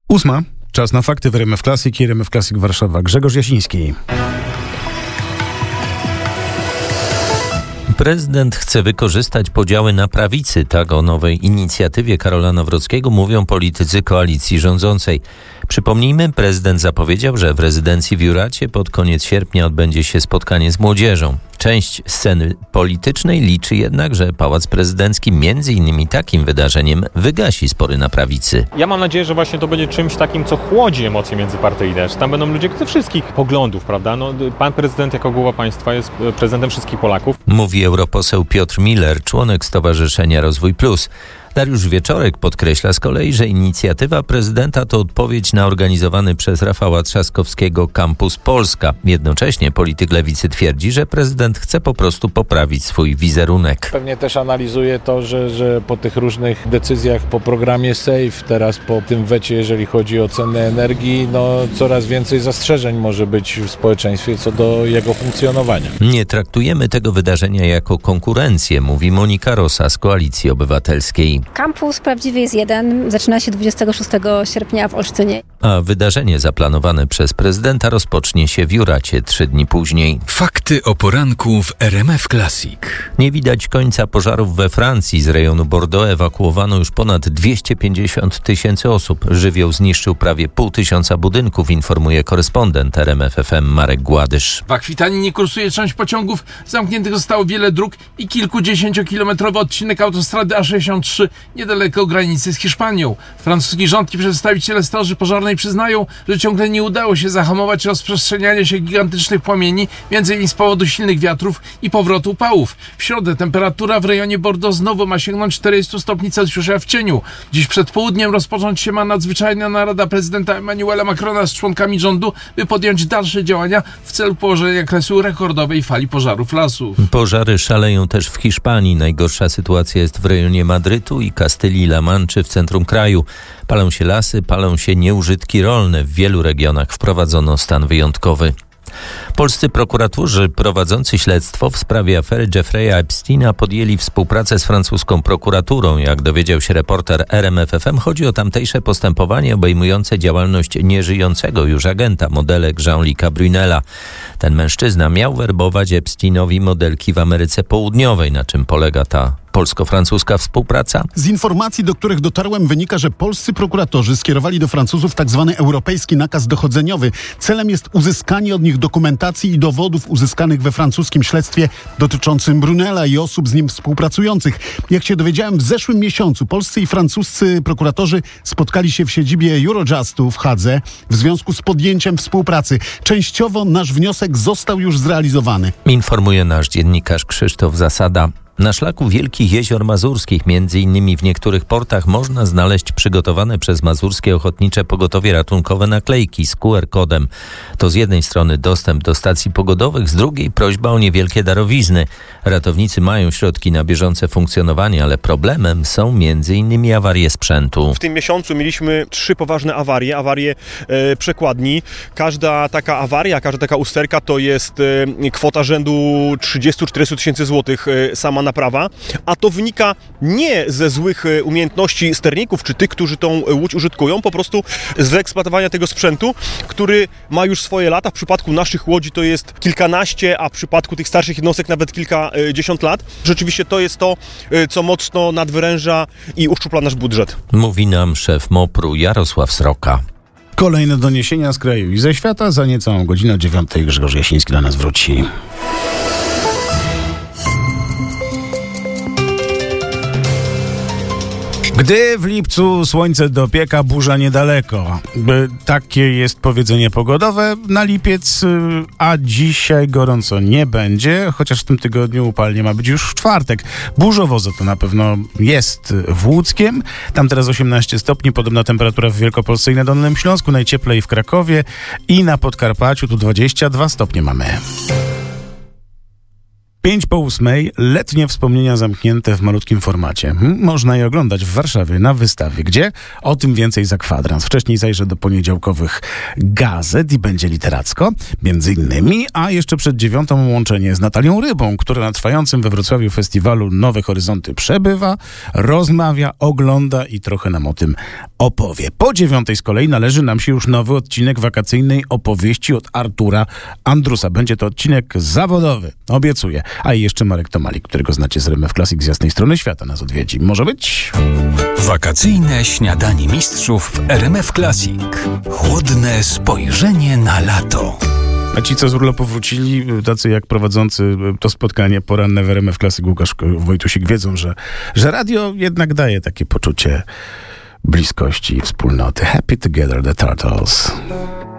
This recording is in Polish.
8. Czas na fakty w RMF Classic i RMF Classic Warszawa. Grzegorz Jasiński. Prezydent chce wykorzystać podziały na prawicy. Tak o nowej inicjatywie Karola Nawrockiego mówią politycy koalicji rządzącej. Przypomnijmy, prezydent zapowiedział, że w rezydencji w Juracie pod koniec sierpnia odbędzie się spotkanie z młodzieżą. Część sceny politycznej liczy jednak, że Pałac Prezydencki między innymi takim wydarzeniem wygasi spory na prawicy. Ja mam nadzieję, że właśnie to będzie czymś takim, co chłodzi emocje międzypartyjne. Tam będą ludzie ze wszystkich poglądów, prawda? Pan prezydent jako głowa państwa jest prezydentem wszystkich Polaków. Mówi europoseł Piotr Miller, członek Stowarzyszenia Rozwój Plus. Dariusz Wieczorek podkreśla z kolei, że inicjatywa prezydenta to odpowiedź na organizowany przez Rafała Trzaskowskiego Campus Polska. Jednocześnie polityk lewicy twierdzi, że prezydent chce po prostu poprawić swój wizerunek. Pewnie też analizuje to, że po tych różnych decyzjach, po programie SAFE, teraz po tym wecie, jeżeli chodzi o ceny energii, coraz więcej zastrzeżeń może być w społeczeństwie co do jego funkcjonowania. Nie traktujemy tego wydarzenia jako konkurencję, mówi Monika Rosa z Koalicji Obywatelskiej. Kampus prawdziwy jest jeden, zaczyna się 26 sierpnia w Olsztynie. A wydarzenie zaplanowane przez prezydenta rozpocznie się w Juracie 3 dni później. Fakty o poranku w RMF Classic. Nie widać końca pożarów we Francji. Z rejonu Bordeaux ewakuowano już ponad 250 000 osób. Żywioł zniszczył prawie 500 budynków, informuje korespondent RMF FM Marek Gładysz. W Akwitanii nie kursuje część pociągów, zamkniętych zostało wiele dróg i kilkudziesięciokilometrowy odcinek autostrady A63 niedaleko granicy z Hiszpanią. Francuski rząd i przedstawiciele Straży Pożarnej przyznają, że ciągle nie udało się zahamować rozprzestrzeniania się gigantycznych płomieni, m.in. z powodu silnych wiatrów i powrotu upałów. W środę temperatura w rejonie Bordeaux znowu ma sięgnąć 40 stopni Celsjusza w cieniu. Dziś przed południem rozpocząć się ma nadzwyczajna narada prezydenta Emmanuela Macrona z członkami rządu, by podjąć dalsze działania w celu położenia kresu rekordowej fali pożarów lasów. Pożary szaleją też w Hiszpanii. Najgorsza sytuacja jest w rejonie Madrytu i Kastylii-La Manczy w centrum kraju. Palą się lasy, palą się nieużytki rolne. W wielu regionach wprowadzono stan wyjątkowy. Polscy prokuratorzy prowadzący śledztwo w sprawie afery Jeffrey'a Epsteina podjęli współpracę z francuską prokuraturą. Jak dowiedział się reporter RMF FM, chodzi o tamtejsze postępowanie obejmujące działalność nieżyjącego już agenta, modelek Jean-Luca Brunella. Ten mężczyzna miał werbować Epsteinowi modelki w Ameryce Południowej. Na czym polega ta polsko-francuska współpraca? Z informacji, do których dotarłem, wynika, że polscy prokuratorzy skierowali do Francuzów tzw. europejski nakaz dochodzeniowy. Celem jest uzyskanie od nich dokumentacji i dowodów uzyskanych we francuskim śledztwie dotyczącym Brunella i osób z nim współpracujących. Jak się dowiedziałem, w zeszłym miesiącu polscy i francuscy prokuratorzy spotkali się w siedzibie Eurojustu w Hadze w związku z podjęciem współpracy. Częściowo nasz wniosek został już zrealizowany. Informuje nasz dziennikarz Krzysztof Zasada. Na szlaku Wielkich Jezior Mazurskich, między innymi w niektórych portach, można znaleźć przygotowane przez Mazurskie Ochotnicze Pogotowie Ratunkowe naklejki z QR-kodem. To z jednej strony dostęp do stacji pogodowych, z drugiej prośba o niewielkie darowizny. Ratownicy mają środki na bieżące funkcjonowanie, ale problemem są między innymi awarie sprzętu. W tym miesiącu mieliśmy 3 poważne awarie przekładni. Każda taka awaria, każda taka usterka to jest kwota rzędu 30-40 tysięcy złotych sama naprawa, a to wynika nie ze złych umiejętności sterników czy tych, którzy tą łódź użytkują, po prostu z wyeksploatowania tego sprzętu, który ma już swoje lata. W przypadku naszych łodzi to jest kilkanaście, a w przypadku tych starszych jednostek nawet kilkadziesiąt lat. Rzeczywiście to jest to, co mocno nadwyręża i uszczupla nasz budżet. Mówi nam szef MOPR-u Jarosław Sroka. Kolejne doniesienia z kraju i ze świata. Za niecałą godzinę o 9:00 Grzegorz Jasiński do nas wróci. Gdy w lipcu słońce dopieka, burza niedaleko. Takie jest powiedzenie pogodowe na lipiec, a dzisiaj gorąco nie będzie, chociaż w tym tygodniu upalnie ma być już w czwartek. Burzowo to na pewno jest w Łódzkiem. Tam teraz 18 stopni, podobna temperatura w Wielkopolsce i na Dolnym Śląsku, najcieplej w Krakowie i na Podkarpaciu tu 22 stopnie mamy. 7:05, letnie wspomnienia zamknięte w malutkim formacie. Można je oglądać w Warszawie na wystawie. Gdzie? O tym więcej za kwadrans. Wcześniej zajrzę do poniedziałkowych gazet i będzie literacko, między innymi, a jeszcze przed 9:00 łączenie z Natalią Rybą, która na trwającym we Wrocławiu festiwalu Nowe Horyzonty przebywa, rozmawia, ogląda i trochę nam o tym opowie. Po 9:00 z kolei należy nam się już nowy odcinek wakacyjnej opowieści od Artura Andrusa. Będzie to odcinek zawodowy, obiecuję. A i jeszcze Marek Tomalik, którego znacie z RMF Classic z Jasnej Strony Świata, nas odwiedzi. Może być? Wakacyjne śniadanie mistrzów w RMF Classic. Chłodne spojrzenie na lato. A ci, co z urlopu wrócili, tacy jak prowadzący to spotkanie poranne w RMF Classic Łukasz Wojtusik, wiedzą, że radio jednak daje takie poczucie bliskości i wspólnoty. Happy Together, the Turtles.